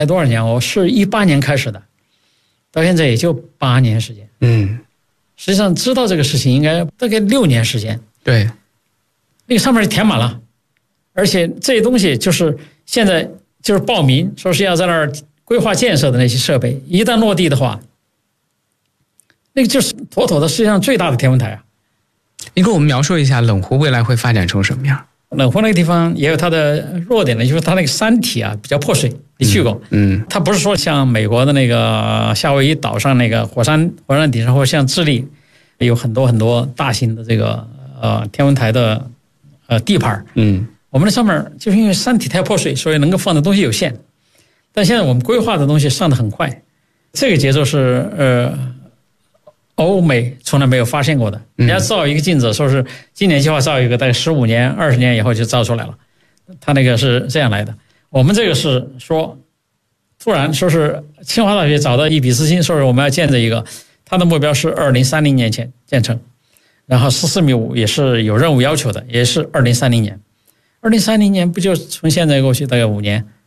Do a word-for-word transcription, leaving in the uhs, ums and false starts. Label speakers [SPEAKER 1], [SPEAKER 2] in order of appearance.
[SPEAKER 1] 多少年？我是一八年开始的，到现在也就八年时间。
[SPEAKER 2] 嗯，
[SPEAKER 1] 实际上知道这个事情应该大概六年时间。
[SPEAKER 2] 对，
[SPEAKER 1] 那个上面填满了，而且这些东西就是现在就是报名说是要在那儿规划建设的那些设备，一旦落地的话，那个就是妥妥的世界上最大的天文台啊！
[SPEAKER 2] 你给我们描述一下冷湖未来会发展成什么样？
[SPEAKER 1] 冷湖那个地方也有它的弱点呢，就是它那个山体啊比较破碎。你去过？
[SPEAKER 2] 嗯，
[SPEAKER 1] 它不是说像美国的那个夏威夷岛上那个火山火山顶上，或像智利有很多很多大型的这个呃天文台的呃地盘。
[SPEAKER 2] 嗯，
[SPEAKER 1] 我们的上面就是因为山体太破碎，所以能够放的东西有限。但现在我们规划的东西上得很快，这个节奏是呃欧美从来没有发现过的。人家造一个镜子，说是今年计划造一个，大概十五年、二十年以后就造出来了。他那个是这样来的。我们这个是说，突然说是清华大学找到一笔资金，说是我们要建这一个，他的目标是二零三零年前建成，然后十四米五也是有任务要求的，也是二零三零年。二零三零年不就从现在过去大概五年？